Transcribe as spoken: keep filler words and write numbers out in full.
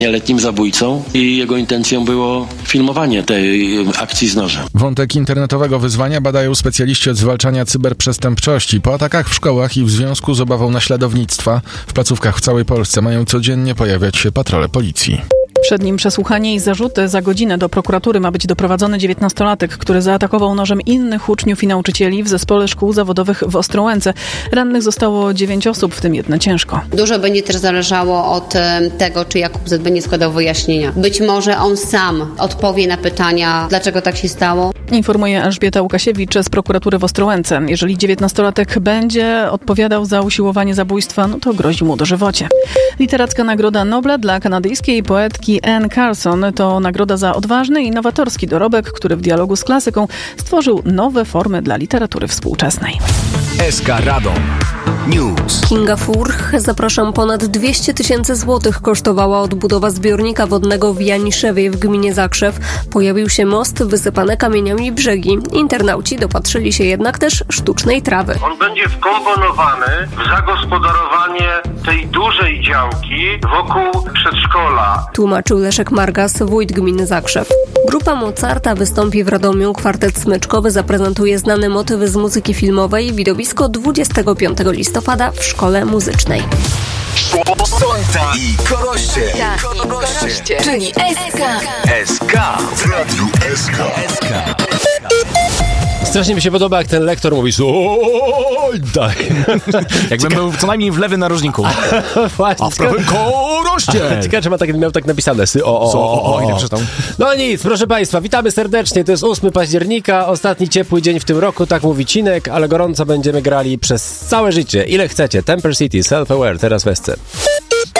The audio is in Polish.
nieletnim zabójcą i jego intencją było filmowanie tej akcji z nożem. Wątek internetowego wyzwania badają specjaliści od zwalczania cyberprzestępczości. Po atakach w szkołach i w związku z obawą naśladownictwa w placówkach w całej Polsce mają codziennie pojawiać się patrole policji. Przed nim przesłuchanie i zarzuty. Za godzinę do prokuratury ma być doprowadzony dziewiętnastolatek, który zaatakował nożem innych uczniów i nauczycieli w zespole szkół zawodowych w Ostrołęce. Rannych zostało dziewięć osób, w tym jedna ciężko. Dużo będzie też zależało od tego, czy Jakub Z. będzie składał wyjaśnienia. Być może on sam odpowie na pytania, dlaczego tak się stało. Informuje Elżbieta Łukasiewicz z prokuratury w Ostrołęce. Jeżeli dziewiętnastolatek będzie odpowiadał za usiłowanie zabójstwa, no to grozi mu dożywocie. Literacka Nagroda Nobla dla kanadyjskiej poetki Anne Carson to nagroda za odważny i nowatorski dorobek, który w dialogu z klasyką stworzył nowe formy dla literatury współczesnej. S K Radom News. Kinga Furch, zapraszam, ponad dwieście tysięcy złotych kosztowała odbudowa zbiornika wodnego w Janiszewie w gminie Zakrzew. Pojawił się most, wysypane kamieniami brzegi. Internauci dopatrzyli się jednak też sztucznej trawy. On będzie wkomponowany w zagospodarowanie tej dużej działki wokół przedszkola. Tłumaczył Leszek Margas, wójt gminy Zakrzew. Grupa Mozarta wystąpi w Radomiu. Kwartet smyczkowy zaprezentuje znane motywy z muzyki filmowej. Widowisko dwudziestego piątego listopada w Szkole Muzycznej. Sonta i Koroście. Koroście. Czyli S K. S K w Radiu S K. Strasznie mi się podoba, jak ten lektor mówi oj, daj. Jakbym był co najmniej w lewym narożniku. Właśnie, a w prawym Koroście. Ciekawe, czy ma tak, miał tak napisane. Sy, o, o, o, o, o. Nie przeczytał. No nic, proszę Państwa, witamy serdecznie. To jest ósmego października, ostatni ciepły dzień w tym roku, tak mówi Cinek, ale gorąco będziemy grali przez całe życie. Ile chcecie. Temper City, Self-Aware, teraz w S C.